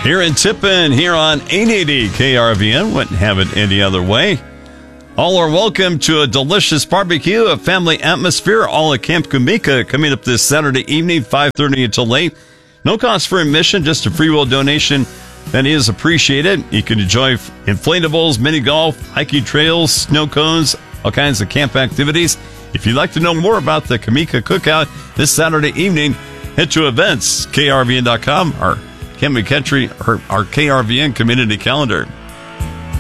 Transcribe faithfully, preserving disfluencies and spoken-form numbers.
Here in Tippin, here on eight eighty K R V N. Wouldn't have it any other way. All are welcome to a delicious barbecue, a family atmosphere, all at Camp Kumika, coming up this Saturday evening, five thirty until eight. No cost for admission, just a free will donation that is appreciated. You can enjoy inflatables, mini golf, hiking trails, snow cones, all kinds of camp activities. If you'd like to know more about the Kumika Cookout this Saturday evening, head to events, K R V N dot com, or Camp McKentry, or our K R V N community calendar.